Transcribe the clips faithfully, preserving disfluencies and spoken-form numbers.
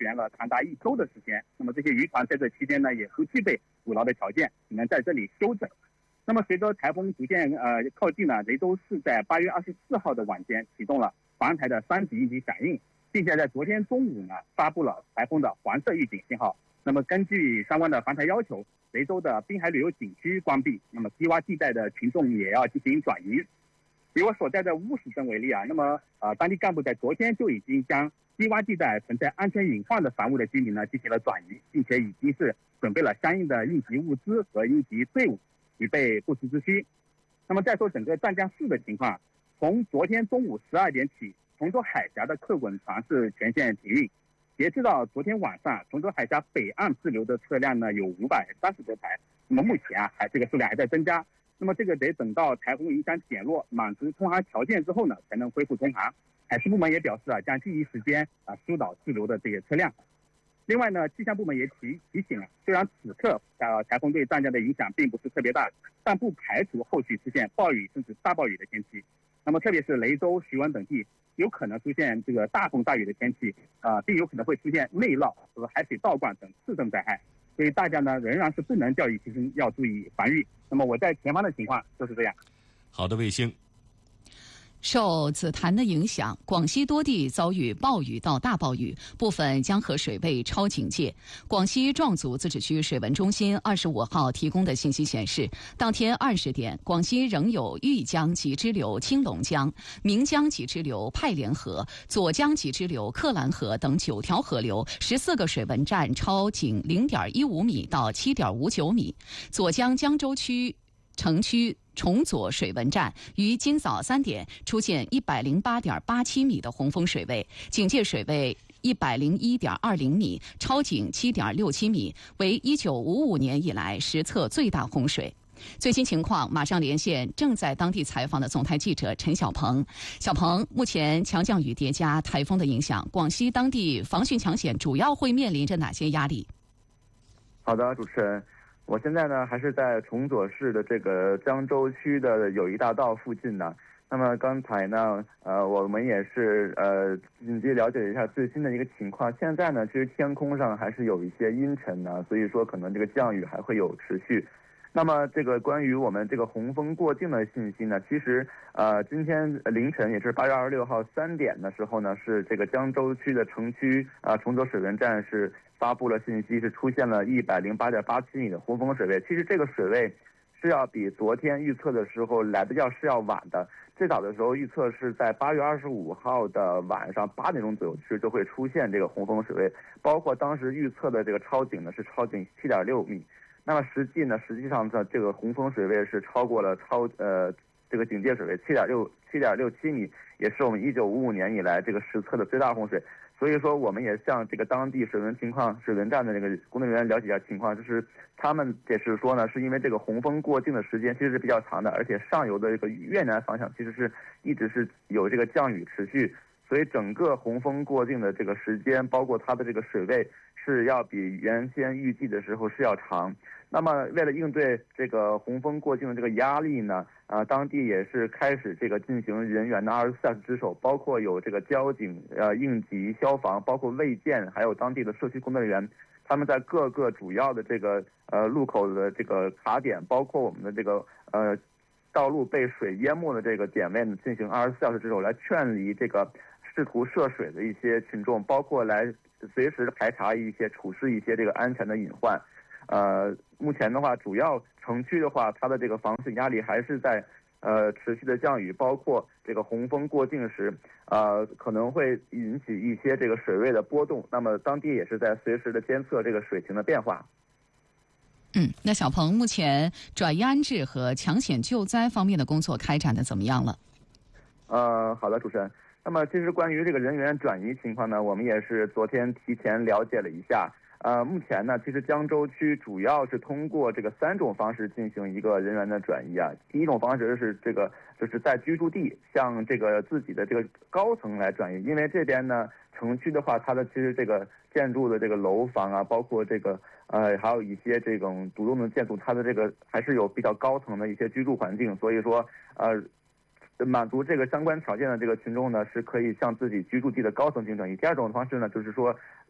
悬了长达一周的时间。那么这些渔船在这期间呢，也不具备捕捞的条件，只能在这里休整。那么随着台风逐渐呃靠近呢，雷州市在八月二十四号的晚间启动了防台的三级应急响应，并且在昨天中午呢发布了台风的黄色预警信号。那么根据相关的防台要求，雷州的滨海旅游景区关闭，那么低洼地带的群众也要进行转移。以我所在的乌石镇为例啊，那么呃当地干部在昨天就已经将低洼地带存在安全隐患的房屋的居民呢进行了转移，并且已经是准备了相应的应急物资和应急队伍，以备不时之需。那么再说整个湛江市的情况，从昨天中午十二点起，崇州海峡的客滚船是全线停运。截至到昨天晚上，崇州海峡北岸滞留的车辆呢有五百三十多台。那么目前啊，还这个数量还在增加。那么这个得等到台风影响减弱，满足通航条件之后呢，才能恢复通航。海事部门也表示啊，将第一时间啊疏导滞留的这些车辆。另外呢，气象部门也提提醒了，虽然此刻呃台风对湛江的影响并不是特别大，但不排除后续出现暴雨甚至大暴雨的天气。那么特别是雷州、徐闻等地有可能出现这个大风大雨的天气啊、呃，并有可能会出现内涝和海水倒灌等次生灾害。所以大家呢仍然是不能掉以轻心，要注意防御。那么我在前方的情况就是这样。 好的，卫星。 受紫檀的影响，广西多地遭遇暴雨到大暴雨，部分江河水位超警戒。广西壮族自治区水文中心二十五号提供的信息显示，当天二十点，广西仍有豫江及支流青龙江、岷江及支流派莲河、左江及支流克兰河等九条河流、十四个水文站超警零点一五米到七点五九米。左江江州区城区崇左水文站于今早三点出现一百零八点八七米的洪峰水位，警戒水位一百零一点二零米，超警七点六七米，为一九五五年以来实测最大洪水。最新情况马上连线正在当地采访的总台记者陈小鹏。小鹏，目前强降雨叠加台风的影响，广西当地防汛抢险主要会面临着哪些压力？ 好的，主持人。我现在呢还是在崇左市的这个江州区的友谊大道附近呢。那么刚才呢，呃，我们也是呃紧急了解了一下最新的一个情况。现在呢，其实天空上还是有一些阴沉呢，所以说可能这个降雨还会有持续。那么这个关于我们这个洪峰过境的信息呢，其实呃今天凌晨也是八月二十六号三点的时候呢，是这个江州区的城区啊崇左水文站是发布了信息，是出现了一百零八点八七米的洪峰水位。其实这个水位是要比昨天预测的时候来的要是要晚的。最早的时候预测是在八月二十五号的晚上八点钟左右，其实就会出现这个洪峰水位，包括当时预测的这个超警呢是超警七点六米。那么实际呢，实际上的这个洪峰水位是超过了超呃这个警戒水位七点六七点六七米，也是我们一九五五年以来这个实测的最大洪水。所以说，我们也向这个当地水文情况、水文站的这个工作人员了解一下情况，就是他们解释说呢，是因为这个洪峰过境的时间其实是比较长的，而且上游的这个越南方向其实是一直是有这个降雨持续，所以整个洪峰过境的这个时间，包括它的这个水位是要比原先预计的时候是要长。那么为了应对这个洪峰过境的这个压力呢，啊、呃，当地也是开始这个进行人员的二十四小时值守，包括有这个交警、呃应急、消防，包括卫健，还有当地的社区工作人员，他们在各个主要的这个呃路口的这个卡点，包括我们的这个呃道路被水淹没的这个点位呢，进行二十四小时值守，来劝离这个试图涉水的一些群众，包括来随时排查一些、处置一些这个安全的隐患。呃，目前的话，主要城区的话，它的这个防汛压力还是在呃持续的降雨，包括这个洪峰过境时，呃可能会引起一些这个水位的波动。那么当地也是在随时的监测这个水情的变化。 嗯，那小鹏，目前转移安置和抢险救灾方面的工作开展的怎么样了？ 呃，好的，主持人。那么其实关于这个人员转移情况呢，我们也是昨天提前了解了一下。呃，目前呢，其实江州区主要是通过这个三种方式进行一个人员的转移啊。第一种方式是这个，就是在居住地向这个自己的这个高层来转移，因为这边呢，城区的话，它的其实这个建筑的这个楼房啊，包括这个呃，还有一些这种独栋的建筑，它的这个还是有比较高层的一些居住环境，所以说呃。满足这个相关条件的这个群众呢，是可以向自己居住地的高层进行转移。第二种方式呢，就是说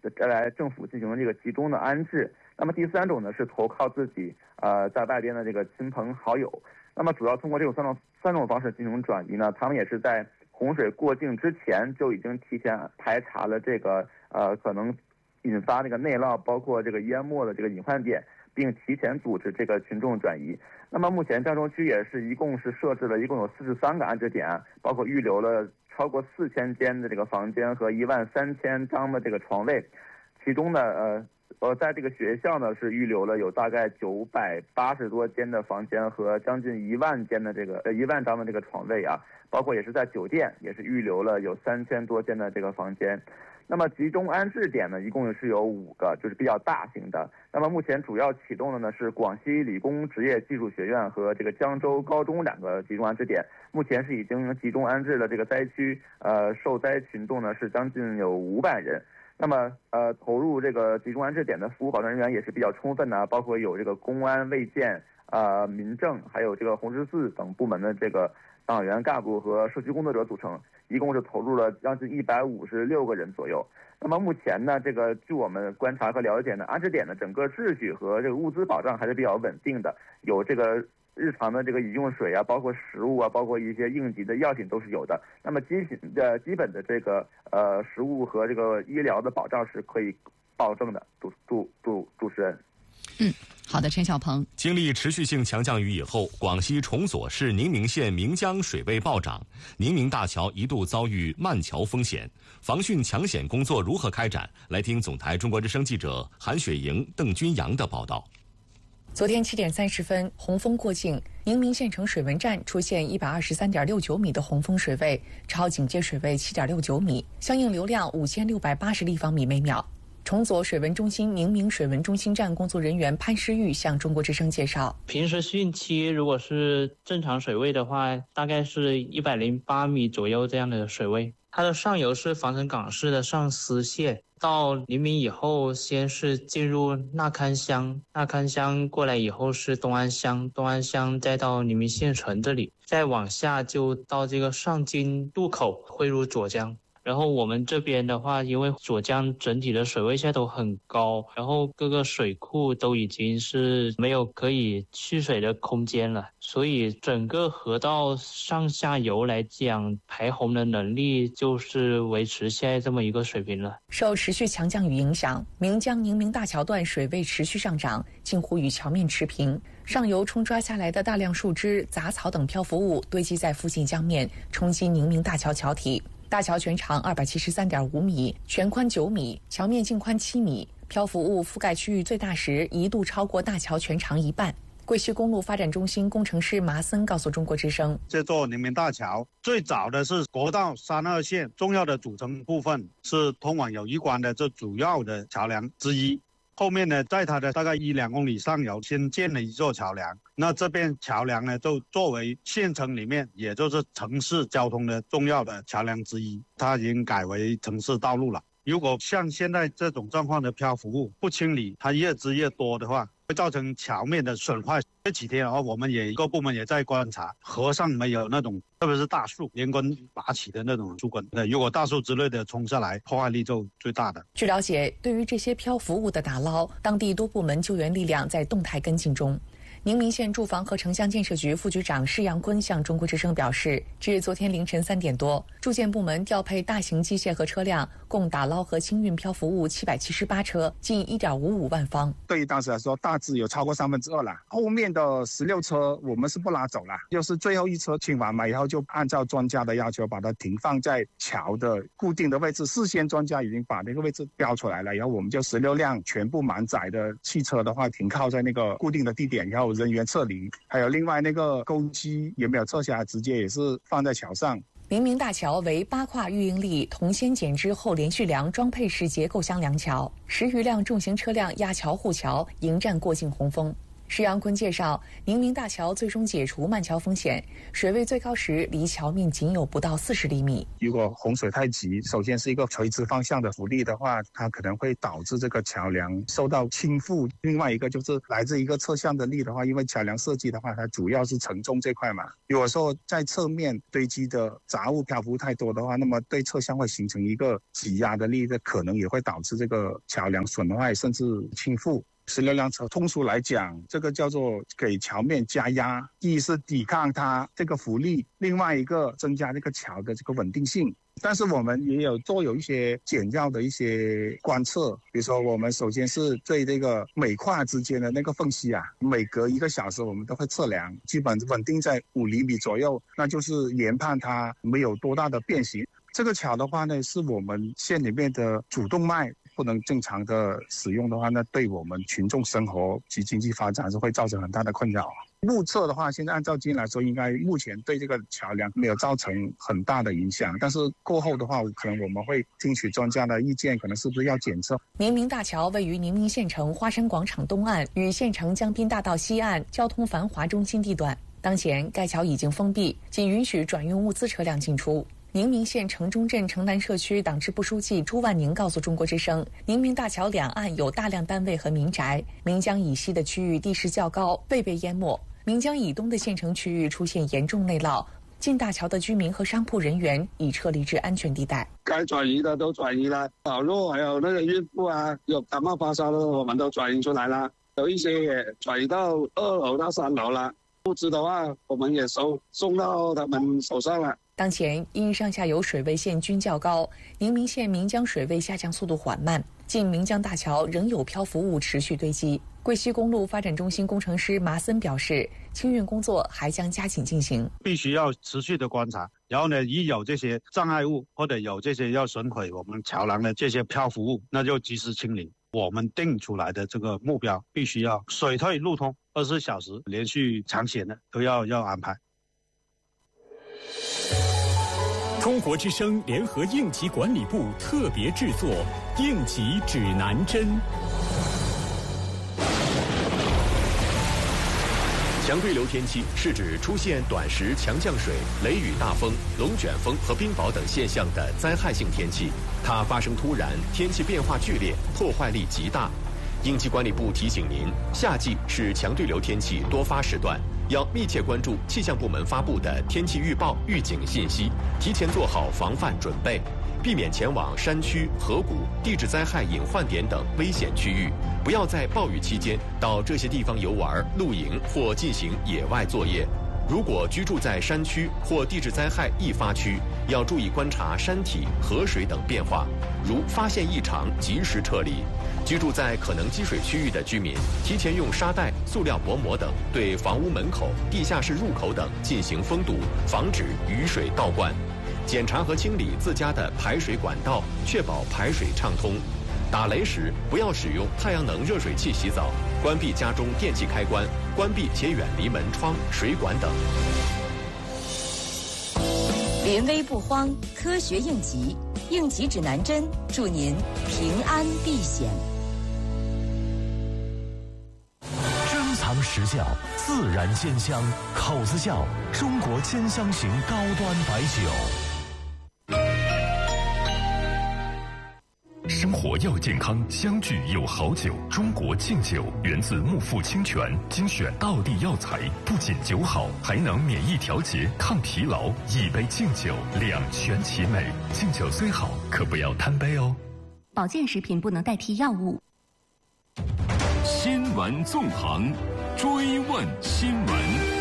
再来政府进行这个集中的安置。那么第三种呢是投靠自己呃在外边的这个亲朋好友。那么主要通过这种三种三种方式进行转移呢，他们也是在洪水过境之前就已经提前排查了这个呃可能引发这个内涝，包括这个淹没的这个隐患点，并提前组织这个群众转移。那么目前漳州区也是一共是设置了一共有四十三个安置点，包括预留了超过四千间的这个房间和一万三千张的这个床位，其中呢呃呃在这个学校呢是预留了有大概九百八十多间的房间和将近一万间的这个呃一万张的这个床位啊，包括也是在酒店也是预留了有三千多间的这个房间。那么集中安置点呢，一共是有五个，就是比较大型的。那么目前主要启动的呢是广西理工职业技术学院和这个江州高中两个集中安置点，目前是已经集中安置了这个灾区，呃，受灾群众呢是将近有五百人。那么呃，投入这个集中安置点的服务保障人员也是比较充分的，包括有这个公安、卫健、呃民政，还有这个红十字等部门的这个党员干部和社区工作者组成，一共是投入了将近一百五十六个人左右。那么目前呢，这个据我们观察和了解呢，安置点的整个秩序和这个物资保障还是比较稳定的，有这个日常的这个饮用水啊，包括食物啊，包括一些应急的药品都是有的。那么基品的基本的这个呃食物和这个医疗的保障是可以保证的。主主主主持人。 嗯，好的，陈小鹏。 经历持续性强降雨以后，广西崇左市宁明县岷江水位暴涨，宁明大桥一度遭遇漫桥风险。防汛抢险工作如何开展？来听总台中国之声记者韩雪莹、邓君阳的报道。 昨天七点三十分，洪峰过境，宁明县城水文站出现一百二十三点六九米的洪峰水位，超警戒水位七点六九米，相应流量五千六百八十立方米每秒。崇左水文中心宁明水文中心站工作人员潘诗玉向中国之声介绍， 平时汛期如果是正常水位的话，大概是一百零八米左右这样的水位。它的上游是防城港市的上思县，到宁明以后先是进入纳堪乡，纳堪乡过来以后是东安乡，东安乡再到宁明县城这里，再往下就到这个上京渡口汇入左江。然后我们这边的话，因为左江整体的水位现在都很高，然后各个水库都已经是没有可以蓄水的空间了，所以整个河道上下游来讲，排洪的能力就是维持现在这么一个水平了。 受持续强降雨影响，岷江宁明大桥段水位持续上涨，近乎与桥面持平。上游冲刷下来的大量树枝、杂草等漂浮物堆积在附近江面，冲击宁明大桥桥体。大桥全长二百七十三点五米，全宽九米，桥面净宽七米，漂浮物覆盖区域最大时一度超过大桥全长一半。桂西公路发展中心工程师麻森告诉中国之声， 这座宁明大桥最早的是国道三二线重要的组成部分，是通往友谊关的这主要的桥梁之一。后面呢，在它的大概一两公里上游先建了一座桥梁，那这边桥梁呢，就作为县城里面也就是城市交通的重要的桥梁之一，它已经改为城市道路了。如果像现在这种状况的漂浮物不清理，它越积越多的话，会造成桥面的损坏。这几天啊，我们也各部门也在观察，河上没有那种，特别是大树连根拔起的那种树根。如果大树之类的冲下来，破坏力就最大的。 据了解，对于这些漂浮物的打捞，当地多部门救援力量在动态跟进中。宁明县住房和城乡建设局副局长施阳坤向中国之声表示，至昨天凌晨三点多，住建部门调配大型机械和车辆，共打捞和清运漂浮物七百七十八车，近一点五五万方。 对于当时来说，大致有超过三分之二了。后面的十六车我们是不拉走了，就是最后一车清完嘛以后，就按照专家的要求把它停放在桥的固定的位置。事先专家已经把那个位置标出来了，然后我们就十六辆全部满载的汽车的话，停靠在那个固定的地点，然后人员撤离，还有另外那个钩机也没有撤下来，直接也是放在桥上。 宁明大桥为八跨预应力铜锨剪枝后连续梁装配式结构箱梁桥，十余辆重型车辆压桥护桥，迎战过境洪峰。 施阳坤介绍，宁明大桥最终解除漫桥风险，水位最高时离桥面仅有不到四十厘米。 如果洪水太急，首先是一个垂直方向的浮力的话，它可能会导致这个桥梁受到倾覆。另外一个就是来自一个侧向的力的话，因为桥梁设计的话，它主要是承重这块嘛。如果说在侧面堆积的杂物漂浮太多的话，那么对侧向会形成一个挤压的力，这可能也会导致这个桥梁损坏甚至倾覆。十六辆车通俗来讲，这个叫做给桥面加压，一是抵抗它这个浮力，另外一个增加这个桥的这个稳定性。但是我们也有做有一些简要的一些观测，比如说我们首先是对这个每块之间的那个缝隙啊，每隔一个小时我们都会测量，基本稳定在五厘米左右，那就是研判它没有多大的变形。这个桥的话呢，是我们县里面的主动脉，不能正常的使用的话，那对我们群众生活及经济发展是会造成很大的困扰。目测的话，现在按照经验来说，应该目前对这个桥梁没有造成很大的影响，但是过后的话，可能我们会听取专家的意见，可能是不是要检测。 宁明大桥位于宁明县城花山广场东岸与县城江滨大道西岸交通繁华中心地段，当前该桥已经封闭，仅允许转运物资车辆进出。宁明县城中镇城南社区党支部书记朱万宁告诉中国之声，宁明大桥两岸有大量单位和民宅，岷江以西的区域地势较高，未被淹没。岷江以东的县城区域出现严重内涝，进大桥的居民和商铺人员已撤离至安全地带。 该转移的都转移了，老弱还有那个孕妇啊，有感冒发烧的我们都转移出来了，有一些也转移到二楼到三楼了。物资的话，我们也收送到他们手上了。 当前因上下游水位线均较高，宁明县岷江水位下降速度缓慢，近岷江大桥仍有漂浮物持续堆积。桂西公路发展中心工程师马森表示，清运工作还将加紧进行， 必须要持续的观察，然后呢，一有这些障碍物或者有这些要损毁我们桥梁的这些漂浮物，那就及时清理。我们定出来的这个目标必须要水退路通，二十四小时连续长险的都要要安排。 中国之声联合应急管理部特别制作《应急指南针》。 强对流天气是指出现短时强降水、雷雨大风、龙卷风和冰雹等现象的灾害性天气，它发生突然，天气变化剧烈，破坏力极大。应急管理部提醒您，夏季是强对流天气多发时段，要密切关注气象部门发布的天气预报、预警信息，提前做好防范准备，避免前往山区、河谷、地质灾害隐患点等危险区域，不要在暴雨期间到这些地方游玩、露营或进行野外作业。如果居住在山区或地质灾害易发区，要注意观察山体、河水等变化，如发现异常及时撤离。居住在可能积水区域的居民，提前用沙袋、塑料薄膜等对房屋门口、地下室入口等进行封堵，防止雨水倒灌。检查和清理自家的排水管道，确保排水畅通。打雷时不要使用太阳能热水器洗澡，关闭家中电器开关，关闭且远离门窗、水管等。 临危不慌，科学应急，应急指南针，祝您平安避险。 珍藏实窖，自然鲜香，口子窖，中国千香型高端白酒。 生活要健康，相聚有好酒。中国敬酒源自木富清泉，精选道地药材，不仅酒好，还能免疫调节、抗疲劳。一杯敬酒，两全其美。敬酒虽好，可不要贪杯哦。 保健食品不能代替药物。 新闻纵横，追问新闻。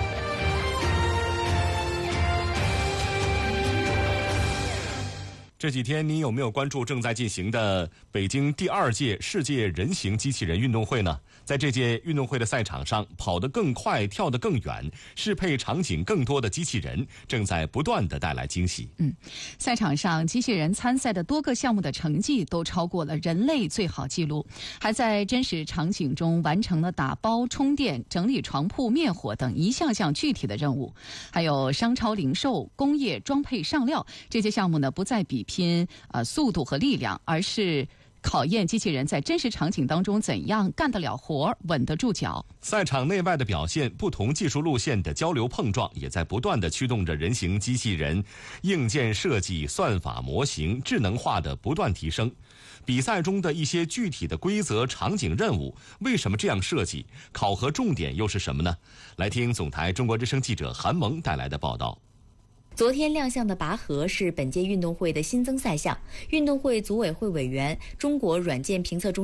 这几天你有没有关注正在进行的北京第二届世界人形机器人运动会呢？在这届运动会的赛场上，跑得更快、跳得更远、适配场景更多的机器人正在不断地带来惊喜。 嗯，赛场上机器人参赛的多个项目的成绩都超过了人类最好纪录，还在真实场景中完成了打包、充电、整理床铺、灭火等一项项具体的任务。还有商超零售、工业装配上料这些项目呢，不再比拼呃速度和力量，而是考验机器人在真实场景当中怎样干得了活、稳得住脚。 赛场内外的表现，不同技术路线的交流碰撞，也在不断地驱动着人形机器人硬件设计、算法模型智能化的不断提升。比赛中的一些具体的规则、场景、任务，为什么这样设计？考核重点又是什么呢？来听总台中国之声记者韩萌带来的报道。 昨天亮相的拔河是本届运动会的新增赛项。运动会组委会委员、中国软件评测中